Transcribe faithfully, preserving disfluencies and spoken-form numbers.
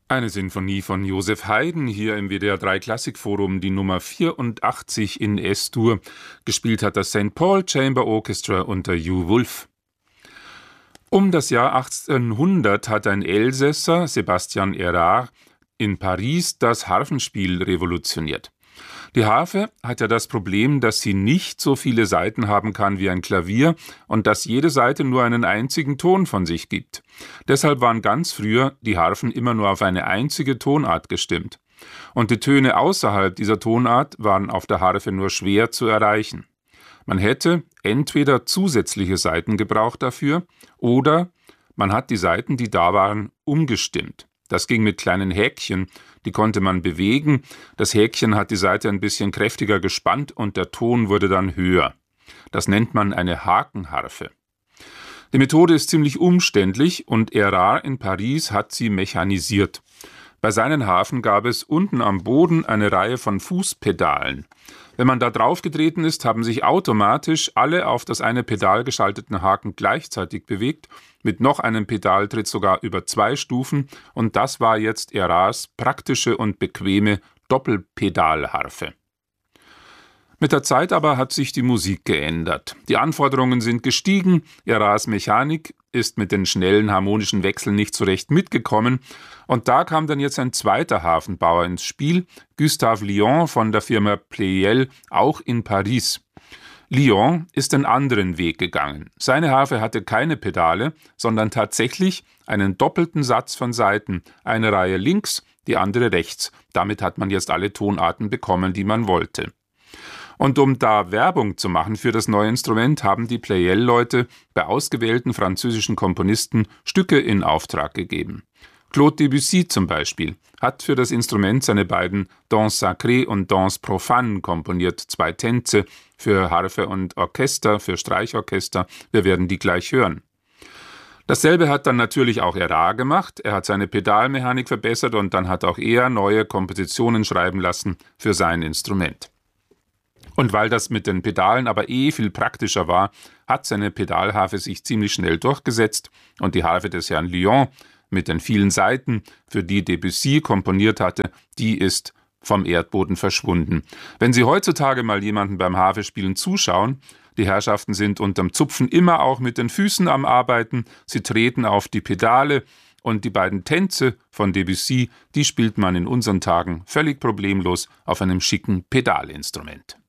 Eine Sinfonie von Joseph Haydn, hier im W D R drei Klassikforum, die Nummer vierundachtzig in S-Dur. Gespielt hat das Saint Paul Chamber Orchestra unter Hugh Wolf. Um das Jahr achtzehnhundert hat ein Elsässer, Sebastian Érard, in Paris das Harfenspiel revolutioniert. Die Harfe hat ja das Problem, dass sie nicht so viele Saiten haben kann wie ein Klavier und dass jede Saite nur einen einzigen Ton von sich gibt. Deshalb waren ganz früher die Harfen immer nur auf eine einzige Tonart gestimmt. Und die Töne außerhalb dieser Tonart waren auf der Harfe nur schwer zu erreichen. Man hätte entweder zusätzliche Saiten gebraucht dafür oder man hat die Saiten, die da waren, umgestimmt. Das ging mit kleinen Häkchen, die konnte man bewegen. Das Häkchen hat die Saite ein bisschen kräftiger gespannt und der Ton wurde dann höher. Das nennt man eine Hakenharfe. Die Methode ist ziemlich umständlich und Érard in Paris hat sie mechanisiert. Bei seinen Harfen gab es unten am Boden eine Reihe von Fußpedalen. Wenn man da draufgetreten ist, haben sich automatisch alle auf das eine Pedal geschalteten Haken gleichzeitig bewegt. Mit noch einem Pedaltritt sogar über zwei Stufen. Und das war jetzt Érards praktische und bequeme Doppelpedalharfe. Mit der Zeit aber hat sich die Musik geändert. Die Anforderungen sind gestiegen, Érards Mechanik ist mit den schnellen harmonischen Wechseln nicht so recht mitgekommen und da kam dann jetzt ein zweiter Harfenbauer ins Spiel, Gustave Lion von der Firma Pleyel, auch in Paris. Lion ist einen anderen Weg gegangen. Seine Harfe hatte keine Pedale, sondern tatsächlich einen doppelten Satz von Saiten, eine Reihe links, die andere rechts. Damit hat man jetzt alle Tonarten bekommen, die man wollte. Und um da Werbung zu machen für das neue Instrument, haben die Pleyel-Leute bei ausgewählten französischen Komponisten Stücke in Auftrag gegeben. Claude Debussy zum Beispiel hat für das Instrument seine beiden Danse sacrée und Danse profane komponiert, zwei Tänze für Harfe und Orchester, für Streichorchester. Wir werden die gleich hören. Dasselbe hat dann natürlich auch Érard gemacht. Er hat seine Pedalmechanik verbessert und dann hat auch er neue Kompositionen schreiben lassen für sein Instrument. Und weil das mit den Pedalen aber eh viel praktischer war, hat seine Pedalharfe sich ziemlich schnell durchgesetzt und die Harfe des Herrn Lion mit den vielen Saiten, für die Debussy komponiert hatte, die ist vom Erdboden verschwunden. Wenn Sie heutzutage mal jemanden beim Harfespielen zuschauen, die Herrschaften sind unterm Zupfen immer auch mit den Füßen am Arbeiten, sie treten auf die Pedale und die beiden Tänze von Debussy, die spielt man in unseren Tagen völlig problemlos auf einem schicken Pedalinstrument.